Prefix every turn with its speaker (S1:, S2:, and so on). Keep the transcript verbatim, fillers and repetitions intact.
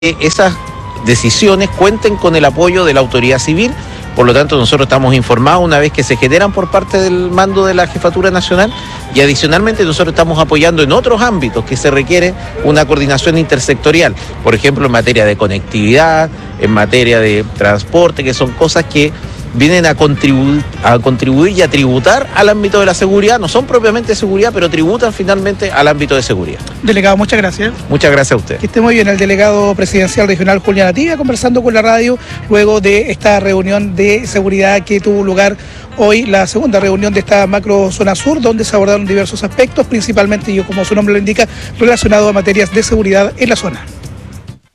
S1: que esas decisiones cuenten con el apoyo de la autoridad civil. Por lo tanto, nosotros estamos informados una vez que se generan por parte del mando de la Jefatura Nacional, y adicionalmente nosotros estamos apoyando en otros ámbitos que se requiere una coordinación intersectorial, por ejemplo en materia de conectividad, en materia de transporte, que son cosas que vienen a contribuir, a contribuir y a tributar al ámbito de la seguridad. No son propiamente seguridad, pero tributan finalmente al ámbito de seguridad.
S2: Delegado, muchas gracias.
S1: Muchas gracias a usted.
S2: Que esté muy bien. El delegado presidencial regional Julián Ativia conversando con la radio luego de esta reunión de seguridad que tuvo lugar hoy, la segunda reunión de esta macro zona sur, donde se abordaron diversos aspectos, principalmente, y como su nombre lo indica, relacionado a materias de seguridad en la zona.